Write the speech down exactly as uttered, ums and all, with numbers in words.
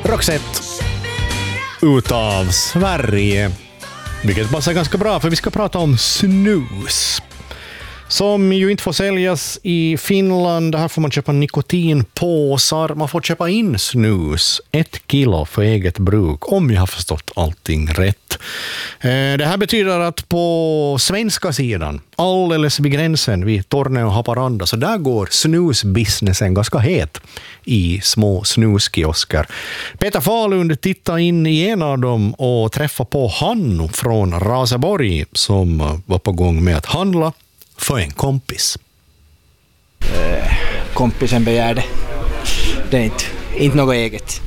Roxette utav Sverige. Vilket passar ganska bra för vi ska prata om snus. Som ju inte får säljas i Finland. Här får man köpa nikotinpåsar. Man får köpa in snus. Ett kilo för eget bruk. Om jag har förstått allting rätt. Det här betyder att på svenska sidan, alldeles vid gränsen vid Torneå och Haparanda, så där går snusbusinessen ganska het i små snuskiosker. Peter Falund tittade in i en av dem och träffade på Hannu från Raseborg som var på gång med att handla för en kompis. Eh, kompisen begärde. Det är inte, inte något eget.